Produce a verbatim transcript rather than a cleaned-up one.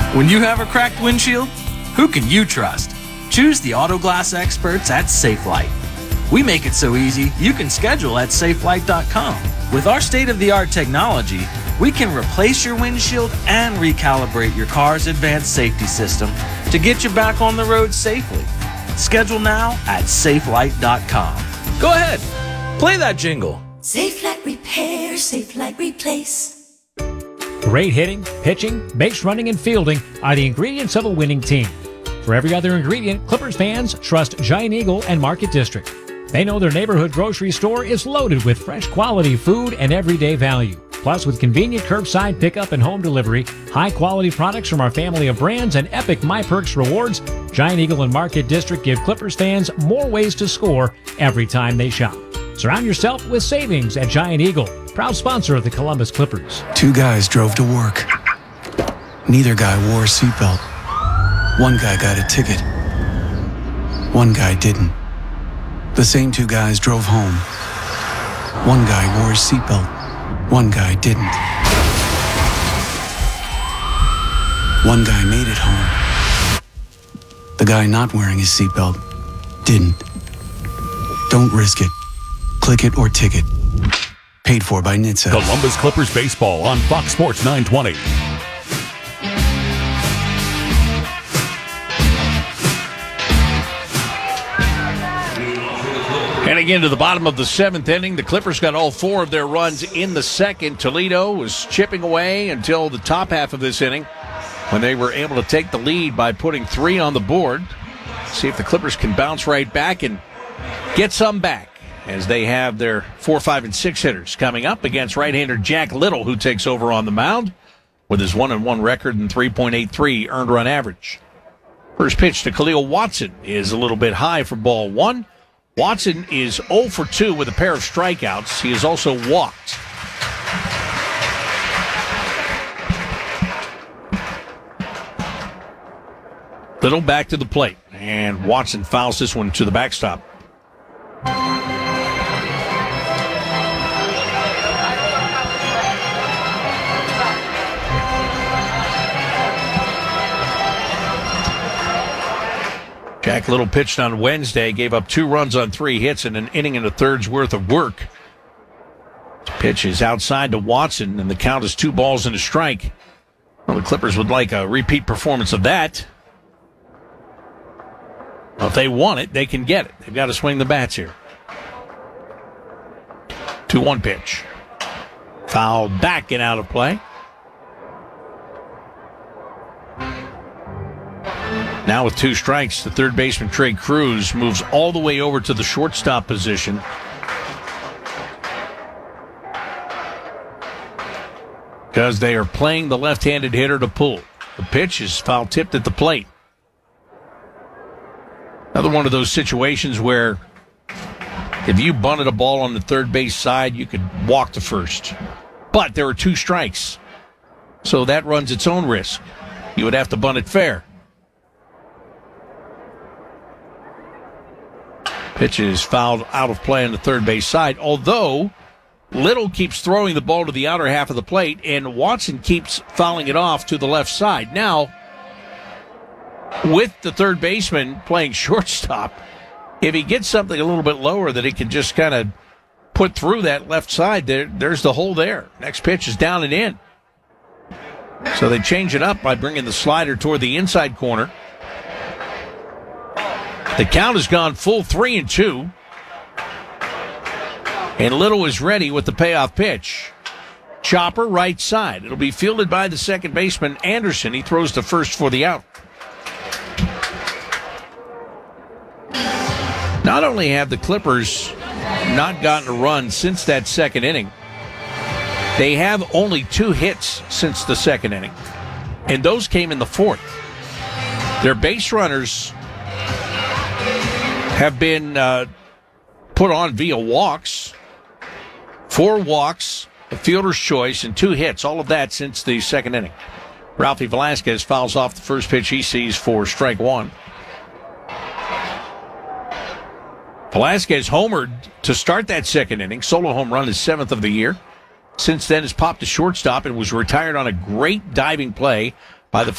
When you have a cracked windshield, who can you trust? Choose the auto glass experts at Safelite. We make it so easy, you can schedule at safelite dot com. With our state-of-the-art technology, we can replace your windshield and recalibrate your car's advanced safety system to get you back on the road safely. Schedule now at safelite dot com. Go ahead, play that jingle. Safelite Repair, Safelite Replace. Great hitting, pitching, base running, and fielding are the ingredients of a winning team. For every other ingredient, Clippers fans trust Giant Eagle and Market District. They know their neighborhood grocery store is loaded with fresh quality food and everyday value. Plus, with convenient curbside pickup and home delivery, high-quality products from our family of brands, and epic MyPerks rewards, Giant Eagle and Market District give Clippers fans more ways to score every time they shop. Surround yourself with savings at Giant Eagle, proud sponsor of the Columbus Clippers. Two guys drove to work. Neither guy wore a seatbelt. One guy got a ticket. One guy didn't. The same two guys drove home. One guy wore his seatbelt. One guy didn't. One guy made it home. The guy not wearing his seatbelt didn't. Don't risk it. Click it or ticket. Paid for by N H T S A. Columbus Clippers baseball on Fox Sports nine twenty. And again, to the bottom of the seventh inning, the Clippers got all four of their runs in the second. Toledo was chipping away until the top half of this inning when they were able to take the lead by putting three on the board. See if the Clippers can bounce right back and get some back as they have their four, five, and six hitters coming up against right-hander Jack Little, who takes over on the mound with his one and one record and three point eight three earned run average. First pitch to Khalil Watson is a little bit high for ball one. Watson is oh for two with a pair of strikeouts. He has also walked. Little back to the plate, and Watson fouls this one to the backstop. Jack Little pitched on Wednesday, gave up two runs on three hits and an inning and a third's worth of work. Pitch is outside to Watson, and the count is two balls and a strike. Well, the Clippers would like a repeat performance of that. Well, if they want it, they can get it. They've got to swing the bats here. two one pitch. Fouled back and out of play. Now with two strikes, the third baseman, Trey Cruz, moves all the way over to the shortstop position. Because they are playing the left-handed hitter to pull. The pitch is foul-tipped at the plate. Another one of those situations where if you bunted a ball on the third base side, you could walk to first. But there are two strikes, so that runs its own risk. You would have to bunt it fair. Pitch is fouled out of play on the third base side, although Little keeps throwing the ball to the outer half of the plate, and Watson keeps fouling it off to the left side. Now, with the third baseman playing shortstop, if he gets something a little bit lower that he can just kind of put through that left side, there, there's the hole there. Next pitch is down and in. So they change it up by bringing the slider toward the inside corner. The count has gone full three and two. And Little is ready with the payoff pitch. Chopper right side. It'll be fielded by the second baseman, Anderson. He throws to first for the out. Not only have the Clippers not gotten a run since that second inning, they have only two hits since the second inning. And those came in the fourth. Their base runners have been uh, put on via walks. Four walks, a fielder's choice, and two hits. All of that since the second inning. Ralphie Velasquez fouls off the first pitch he sees for strike one. Velasquez homered to start that second inning. Solo home run, his seventh of the year. Since then has popped to shortstop and was retired on a great diving play by the